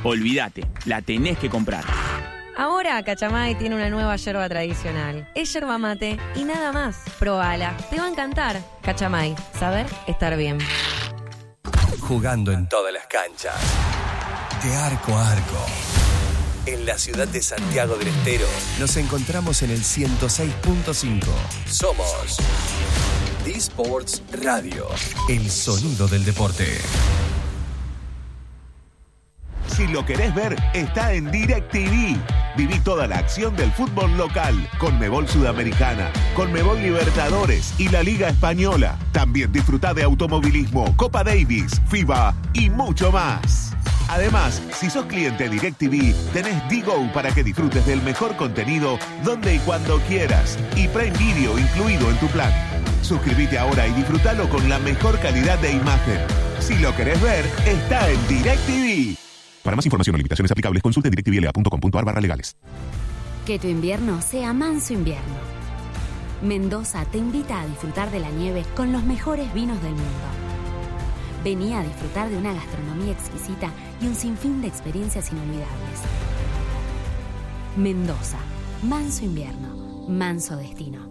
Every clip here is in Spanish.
olvídate, la tenés que comprar. Ahora Cachamay tiene una nueva yerba tradicional. Es yerba mate y nada más. Probala, te va a encantar. Cachamay, saber estar bien. Jugando en todas las canchas, de arco a arco. En la ciudad de Santiago del Estero nos encontramos en el 106.5. Somos D-Sports Radio, el sonido del deporte. Si lo querés ver, está en DirecTV. Viví toda la acción del fútbol local, Conmebol Sudamericana, Conmebol Libertadores y la Liga Española. También disfrutá de automovilismo, Copa Davis, FIBA y mucho más. Además, si sos cliente DirecTV, tenés D-Go para que disfrutes del mejor contenido donde y cuando quieras. Y Prime Video incluido en tu plan. Suscríbete ahora y disfrutalo con la mejor calidad de imagen. Si lo querés ver, está en DirecTV. Para más información o limitaciones aplicables, consulte directvla.com.ar/legales. Que tu invierno sea manso invierno. Mendoza te invita a disfrutar de la nieve con los mejores vinos del mundo. Vení a disfrutar de una gastronomía exquisita y un sinfín de experiencias inolvidables. Mendoza, manso invierno, manso destino.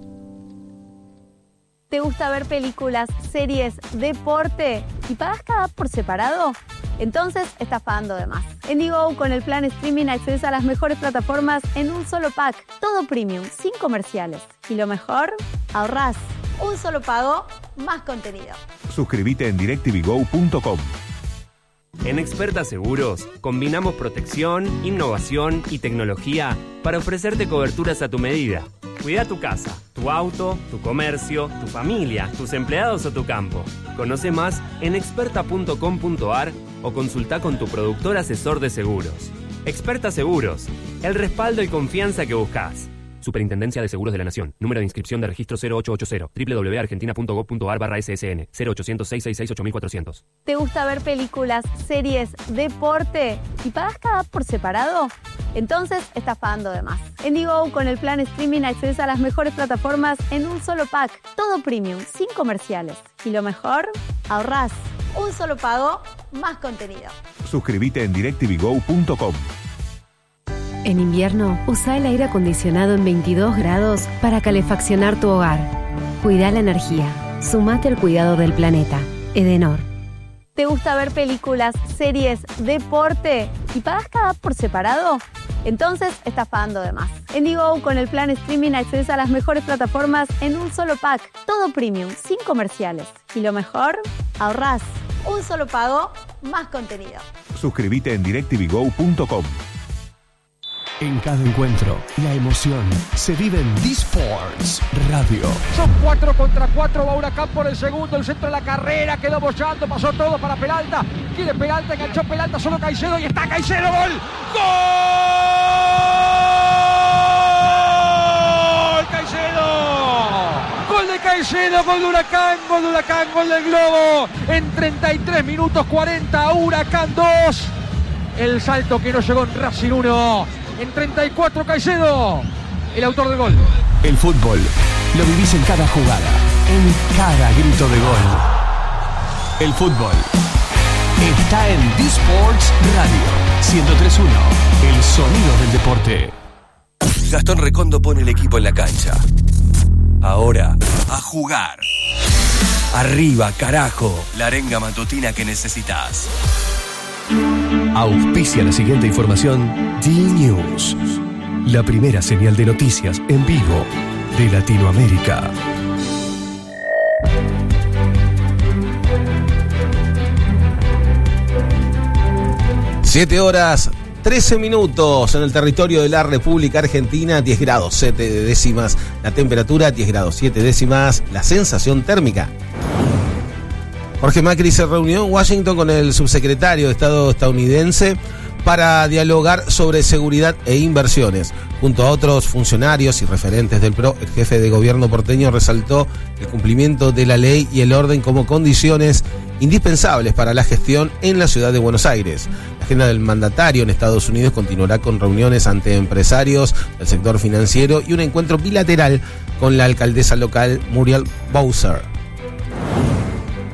¿Te gusta ver películas, series, deporte y pagas cada app por separado? Entonces estás pagando de más. En D-Go con el plan streaming accedes a las mejores plataformas en un solo pack. Todo premium, sin comerciales. Y lo mejor, ahorrás. Un solo pago, más contenido. Suscríbete en directvgo.com. En Experta Seguros, combinamos protección, innovación y tecnología para ofrecerte coberturas a tu medida. Cuida tu casa, tu auto, tu comercio, tu familia, tus empleados o tu campo. Conoce más en experta.com.ar o consulta con tu productor asesor de seguros. Experta Seguros, el respaldo y confianza que buscas. Superintendencia de Seguros de la Nación. Número de inscripción de registro 0880. www.argentina.gov.ar/SSN. 0800-666-8400. ¿Te gusta ver películas, series, deporte y pagas cada app por separado? Entonces estás pagando de más. En D-Go con el plan streaming accedes a las mejores plataformas en un solo pack. Todo premium, sin comerciales. Y lo mejor, ahorrás. Un solo pago, más contenido. Suscríbete en directvgo.com. En invierno, usa el aire acondicionado en 22 grados para calefaccionar tu hogar. Cuida la energía. Sumate al cuidado del planeta. Edenor. ¿Te gusta ver películas, series, deporte y pagas cada app por separado? Entonces estás pagando de más. En D-Go con el plan streaming accedes a las mejores plataformas en un solo pack. Todo premium, sin comerciales. Y lo mejor, ahorrás. Un solo pago, más contenido. Suscríbete en directvgo.com. En cada encuentro, la emoción se vive en D-Sports Radio. Son 4 contra 4, va Huracán por el segundo, el centro de la carrera, quedó bollando, pasó todo para Peralta, quiere Peralta, enganchó Peralta, solo Caicedo y está Caicedo, ¡gol! ¡Gol! ¡Caicedo! ¡Gol de Caicedo, gol de Huracán, gol de Huracán, gol del Globo! En 33 minutos 40, Huracán 2, el salto que no llegó en Racing 1. En 34 Caicedo, el autor del gol. El fútbol lo vivís en cada jugada, en cada grito de gol. El fútbol está en D-Sports Radio 103.1, el sonido del deporte. Gastón Recondo pone el equipo en la cancha. Ahora, a jugar. Arriba, carajo, la arenga matutina que necesitas. Auspicia la siguiente información D-News, la primera señal de noticias en vivo de Latinoamérica. Siete horas 13 minutos en el territorio de la República Argentina, 10 grados 7 décimas la temperatura, 10 grados 7 décimas la sensación térmica. Jorge Macri se reunió en Washington con el subsecretario de Estado estadounidense para dialogar sobre seguridad e inversiones. Junto a otros funcionarios y referentes del PRO, el jefe de gobierno porteño resaltó el cumplimiento de la ley y el orden como condiciones indispensables para la gestión en la ciudad de Buenos Aires. La agenda del mandatario en Estados Unidos continuará con reuniones ante empresarios del sector financiero y un encuentro bilateral con la alcaldesa local Muriel Bowser.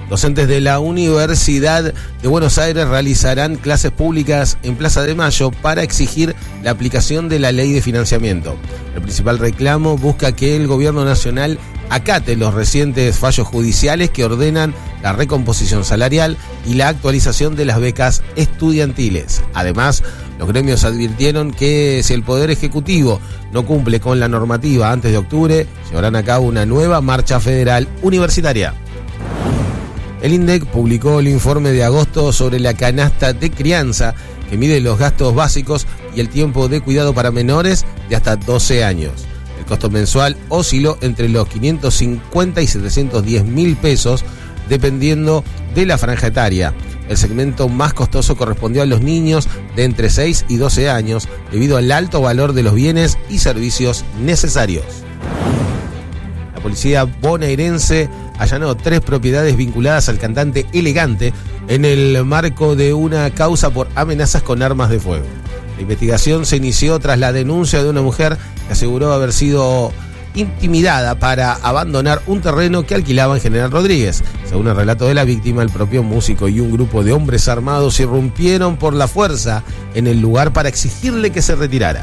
Docentes de la Universidad de Buenos Aires realizarán clases públicas en Plaza de Mayo para exigir la aplicación de la ley de financiamiento. El principal reclamo busca que el gobierno nacional acate los recientes fallos judiciales que ordenan la recomposición salarial y la actualización de las becas estudiantiles. Además, los gremios advirtieron que si el Poder Ejecutivo no cumple con la normativa antes de octubre, llevarán a cabo una nueva marcha federal universitaria. El INDEC publicó el informe de agosto sobre la canasta de crianza que mide los gastos básicos y el tiempo de cuidado para menores de hasta 12 años. El costo mensual osciló entre los 550 y 710 mil pesos, dependiendo de la franja etaria. El segmento más costoso correspondió a los niños de entre 6 y 12 años, debido al alto valor de los bienes y servicios necesarios. La policía bonaerense allanó 3 propiedades vinculadas al cantante Elegante en el marco de una causa por amenazas con armas de fuego. La investigación se inició tras la denuncia de una mujer que aseguró haber sido intimidada para abandonar un terreno que alquilaba en General Rodríguez. Según el relato de la víctima, el propio músico y un grupo de hombres armados irrumpieron por la fuerza en el lugar para exigirle que se retirara.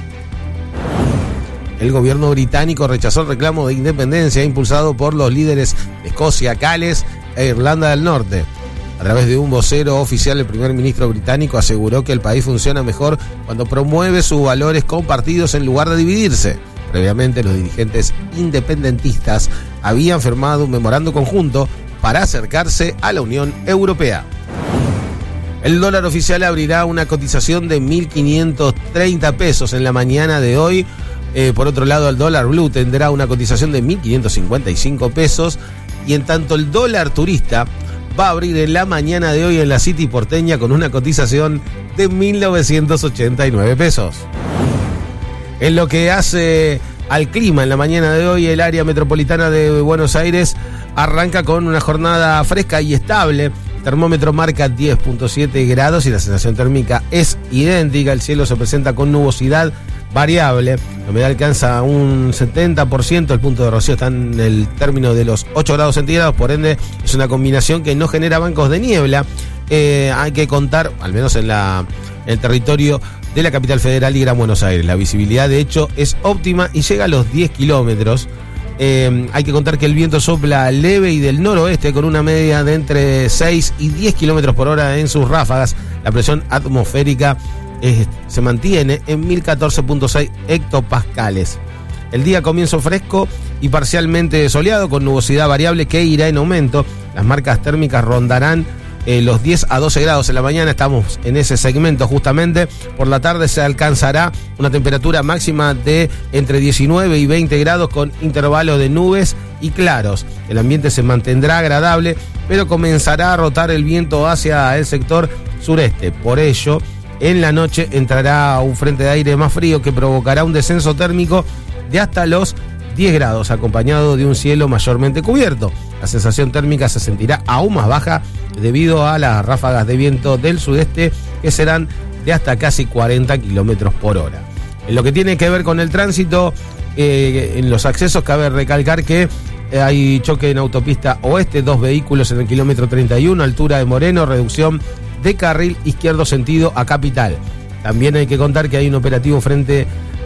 El gobierno británico rechazó el reclamo de independencia impulsado por los líderes de Escocia, Gales e Irlanda del Norte. A través de un vocero oficial, el primer ministro británico aseguró que el país funciona mejor cuando promueve sus valores compartidos en lugar de dividirse. Previamente, los dirigentes independentistas habían firmado un memorando conjunto para acercarse a la Unión Europea. El dólar oficial abrirá una cotización de 1.530 pesos en la mañana de hoy. Por otro lado, el dólar blue tendrá una cotización de 1.555 pesos. Y en tanto, el dólar turista va a abrir en la mañana de hoy en la City porteña con una cotización de 1.989 pesos. En lo que hace al clima, en la mañana de hoy, el área metropolitana de Buenos Aires arranca con una jornada fresca y estable. El termómetro marca 10.7 grados y la sensación térmica es idéntica. El cielo se presenta con nubosidad variable. La humedad alcanza un 70%. El punto de rocío está en el término de los 8 grados centígrados. Por ende, es una combinación que no genera bancos de niebla. Hay que contar, al menos en el territorio de la capital federal y Gran Buenos Aires. La visibilidad, de hecho, es óptima y llega a los 10 kilómetros. Hay que contar que el viento sopla leve y del noroeste con una media de entre 6 y 10 kilómetros por hora en sus ráfagas. La presión atmosférica se mantiene en 1014.6 hectopascales. El día comienza fresco y parcialmente soleado con nubosidad variable que irá en aumento. Las marcas térmicas rondarán los 10 a 12 grados en la mañana. Estamos en ese segmento justamente. Por la tarde se alcanzará una temperatura máxima de entre 19 y 20 grados con intervalos de nubes y claros. El ambiente se mantendrá agradable, pero comenzará a rotar el viento hacia el sector sureste. Por ello, en la noche entrará un frente de aire más frío que provocará un descenso térmico de hasta los 10 grados, acompañado de un cielo mayormente cubierto. La sensación térmica se sentirá aún más baja debido a las ráfagas de viento del sudeste que serán de hasta casi 40 kilómetros por hora. En lo que tiene que ver con el tránsito, en los accesos cabe recalcar que hay choque en autopista oeste, 2 vehículos en el kilómetro 31, altura de Moreno, reducción de carril izquierdo sentido a Capital. También hay que contar que hay un operativo frente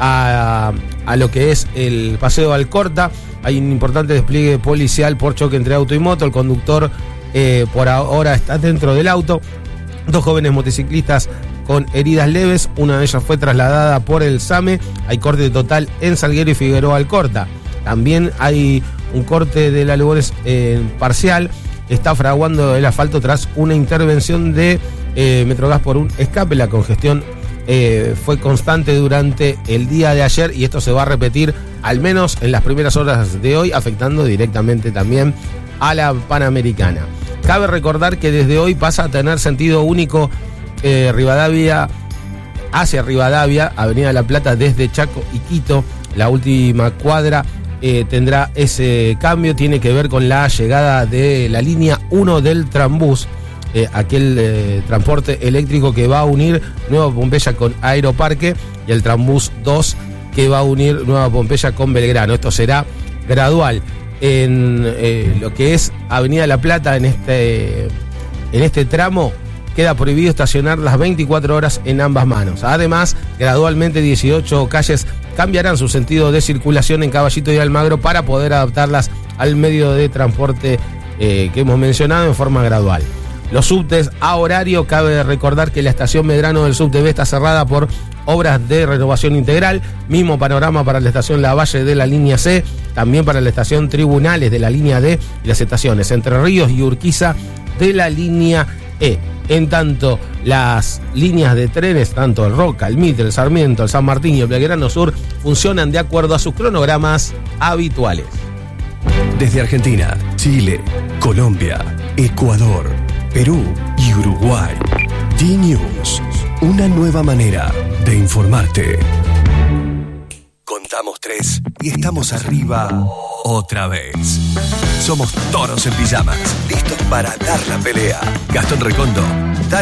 a lo que es el Paseo Alcorta. Hay un importante despliegue policial por choque entre auto y moto. El conductor por ahora está dentro del auto. 2 jóvenes motociclistas con heridas leves. Una de ellas fue trasladada por el SAME. Hay corte total en Salguero y Figueroa Alcorta. También hay un corte de la Lugones parcial. Está fraguando el asfalto tras una intervención de Metrogas por un escape. La congestión fue constante durante el día de ayer y esto se va a repetir al menos en las primeras horas de hoy, afectando directamente también a la Panamericana. Cabe recordar que desde hoy pasa a tener sentido único Rivadavia hacia Rivadavia, Avenida La Plata desde Chaco y Quito. La última cuadra tendrá ese cambio, tiene que ver con la llegada de la línea 1 del Trambús, aquel transporte eléctrico que va a unir Nueva Pompeya con Aeroparque, y el Trambús 2 que va a unir Nueva Pompeya con Belgrano. Esto será gradual. en lo que es Avenida La Plata, en este tramo, queda prohibido estacionar las 24 horas en ambas manos. Además, gradualmente 18 calles cambiarán su sentido de circulación en Caballito y Almagro para poder adaptarlas al medio de transporte que hemos mencionado en forma gradual. Los subtes a horario, cabe recordar que la estación Medrano del subte B está cerrada por obras de renovación integral. Mismo panorama para la estación Lavalle de la línea C, también para la estación Tribunales de la línea D y las estaciones Entre Ríos y Urquiza de la línea E. En tanto, las líneas de trenes, tanto el Roca, el Mitre, el Sarmiento, el San Martín y el Belgrano Sur, funcionan de acuerdo a sus cronogramas habituales. Desde Argentina, Chile, Colombia, Ecuador, Perú y Uruguay. D-News, una nueva manera de informarte. Contamos 3 y estamos arriba otra vez. Somos toros en pijamas, listos para dar la pelea. Gastón Recondo,